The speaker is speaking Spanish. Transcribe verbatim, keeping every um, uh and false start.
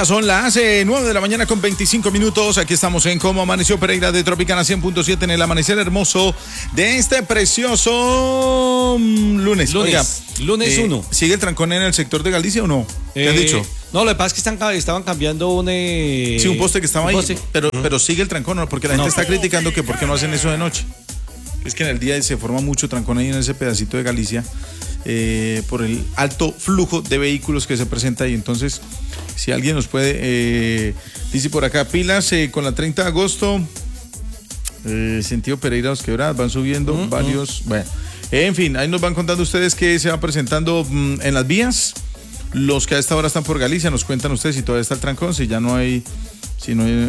Ya son las eh, nueve de la mañana con veinticinco minutos. Aquí estamos en Cómo Amaneció Pereira de Tropicana cien punto siete en el amanecer hermoso de este precioso lunes. Lunes, Oiga, lunes eh, uno. ¿Sigue el trancón en el sector de Galicia o no? ¿Qué eh, has dicho? No, lo que pasa es que están, estaban cambiando un... Eh, Sí, un poste que estaba un ahí, poste. pero, pero sigue el trancón, ¿no? Porque la gente No. está criticando que por qué no hacen eso de noche. Es que en el día se forma mucho trancón ahí en ese pedacito de Galicia eh, por el alto flujo de vehículos que se presenta ahí. Entonces, si alguien nos puede, eh, dice por acá, pilas eh, con la treinta de agosto, eh, sentido Pereira Los Quebradas, van subiendo uh-huh. varios, bueno, en fin, ahí nos van contando ustedes que se va presentando mm, en las vías. Los que a esta hora están por Galicia, nos cuentan ustedes si todavía está el trancón, si ya no hay, si no hay